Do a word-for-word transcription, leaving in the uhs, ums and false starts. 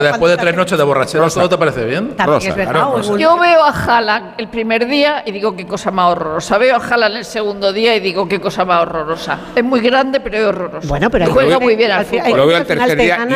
Después de tres noches de borrachera, ¿todo te parece bien? También Rosa, es verdad. Claro, Rosa. Yo veo a Haaland el primer día y digo qué cosa más horrorosa. Veo a Haaland el segundo día y digo qué cosa más horrorosa. Es muy grande, pero es horroroso. Bueno, pero juega hay, muy bien al al fútbol. Lo veo el tercer día